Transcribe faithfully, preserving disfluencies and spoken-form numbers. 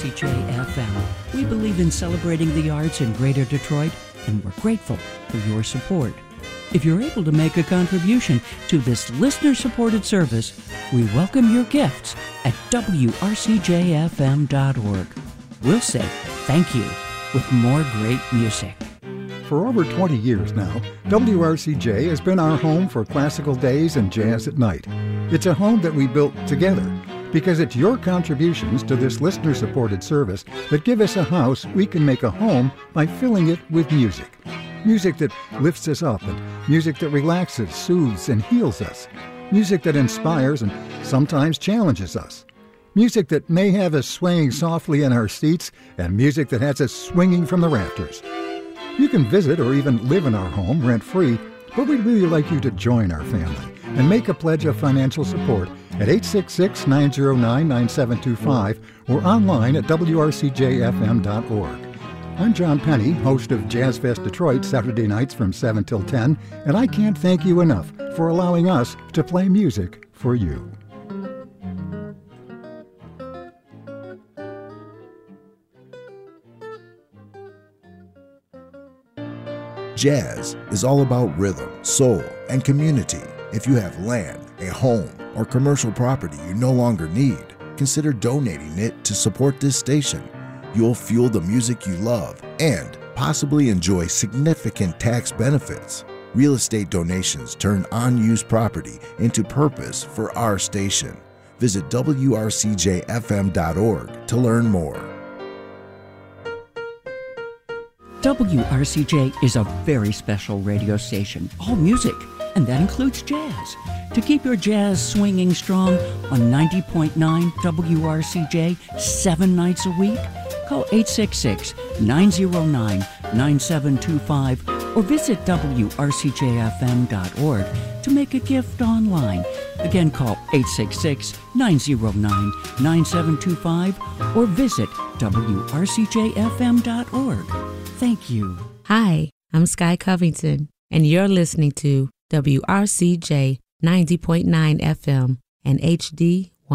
C J F M. We believe in celebrating the arts in Greater Detroit, and we're grateful for your support. If you're able to make a contribution to this listener-supported service, we welcome your gifts at W R C J F M dot org. We'll say thank you with more great music. For over twenty years now, W R C J has been our home for classical days and jazz at night. It's a home that we built together because it's your contributions to this listener-supported service that give us a house we can make a home by filling it with music. Music that lifts us up and music that relaxes, soothes, and heals us. Music that inspires and sometimes challenges us. Music that may have us swaying softly in our seats and music that has us swinging from the rafters. You can visit or even live in our home rent-free, but we'd really like you to join our family and make a pledge of financial support at eight six six, nine zero nine, nine seven two five or online at W R C J F M dot org. I'm John Penny, host of Jazz Fest Detroit Saturday nights from seven till ten, and I can't thank you enough for allowing us to play music for you. Jazz is all about rhythm, soul, and community. If you have land, a home, or commercial property you no longer need, consider donating it to support this station. You'll fuel the music you love and possibly enjoy significant tax benefits. Real estate donations turn unused property into purpose for our station. Visit W R C J F M dot org to learn more. W R C J is a very special radio station, all music, and that includes jazz. To keep your jazz swinging strong on ninety point nine W R C J seven nights a week, call eight six six, nine zero nine, nine seven two five or visit W R C J F M dot org to make a gift online. Again, call eight six six, nine zero nine, nine seven two five or visit W R C J F M dot org. Thank you. Hi, I'm Sky Covington, and you're listening to W R C J ninety point nine F M and H D